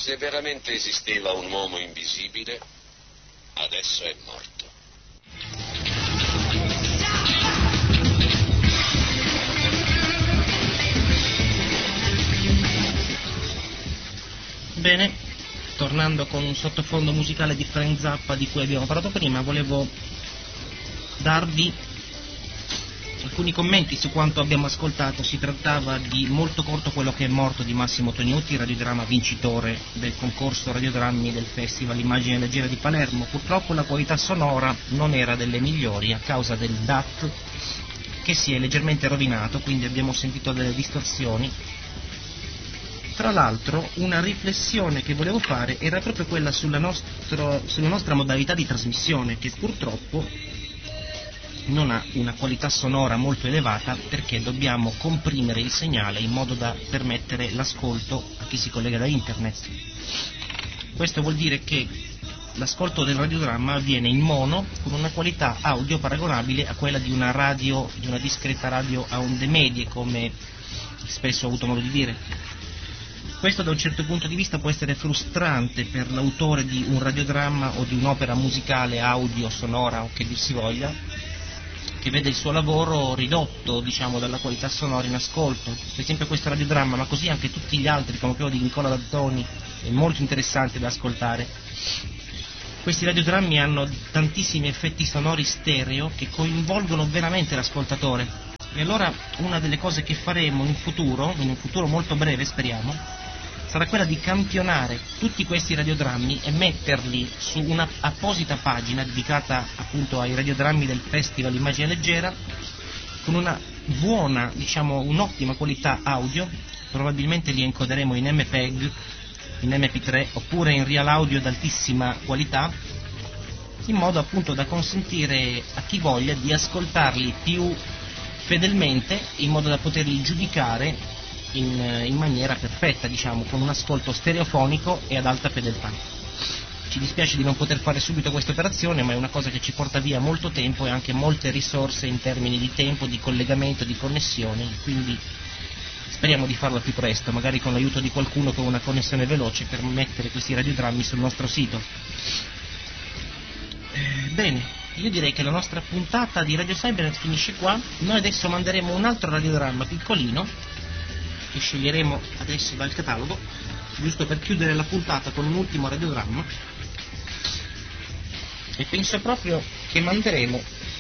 Se veramente esisteva un uomo invisibile, adesso è morto. Bene, tornando con un sottofondo musicale di Frank Zappa di cui abbiamo parlato prima, volevo darvi alcuni commenti su quanto abbiamo ascoltato. Si trattava di Molto corto quello che è morto di Massimo Tognuti, radiodramma vincitore del concorso radiodrammi del Festival Immagine Leggera di Palermo. Purtroppo la qualità sonora non era delle migliori a causa del DAT che si è leggermente rovinato, quindi abbiamo sentito delle distorsioni. Tra l'altro una riflessione che volevo fare era proprio quella sulla nostra modalità di trasmissione, che purtroppo non ha una qualità sonora molto elevata, perché dobbiamo comprimere il segnale in modo da permettere l'ascolto a chi si collega da internet. Questo vuol dire che l'ascolto del radiodramma avviene in mono con una qualità audio paragonabile a quella di una radio, di una discreta radio a onde medie, come spesso ho avuto modo di dire. Questo da un certo punto di vista può essere frustrante per l'autore di un radiodramma o di un'opera musicale audio, sonora o che dir si voglia, che vede il suo lavoro ridotto, diciamo, dalla qualità sonora in ascolto. Per esempio questo radiodramma, ma così anche tutti gli altri, come quello di Nicola Dazzoni, è molto interessante da ascoltare. Questi radiodrammi hanno tantissimi effetti sonori stereo che coinvolgono veramente l'ascoltatore. E allora una delle cose che faremo in un futuro molto breve speriamo, sarà quella di campionare tutti questi radiodrammi e metterli su una apposita pagina dedicata appunto ai radiodrammi del Festival Immagine Leggera, con una buona, diciamo un'ottima qualità audio. Probabilmente li encoderemo in MPEG, in MP3 oppure in real audio ad altissima qualità, in modo appunto da consentire a chi voglia di ascoltarli più fedelmente, in modo da poterli giudicare in maniera perfetta, diciamo, con un ascolto stereofonico e ad alta fedeltà. Ci dispiace di non poter fare subito questa operazione, ma è una cosa che ci porta via molto tempo e anche molte risorse in termini di tempo, di collegamento, di connessioni, quindi speriamo di farlo più presto, magari con l'aiuto di qualcuno con una connessione veloce per mettere questi radiodrammi sul nostro sito. Bene, io direi che la nostra puntata di Radio Cybernet finisce qua. Noi adesso manderemo un altro radiodramma piccolino che sceglieremo adesso dal catalogo, giusto per chiudere la puntata con un ultimo radiodramma, e penso proprio che manderemo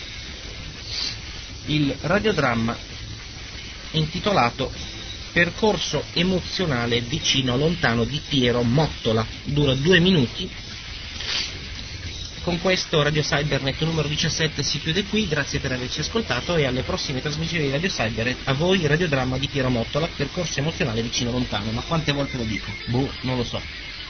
il radiodramma intitolato Percorso emozionale vicino lontano di Piero Mottola. Dura 2 minuti. Con questo Radio Cybernet numero 17 si chiude qui, grazie per averci ascoltato e alle prossime trasmissioni di Radio Cybernet. A voi il radiodramma di Piero Mottola, Percorso emozionale vicino lontano. Ma quante volte lo dico? Non lo so.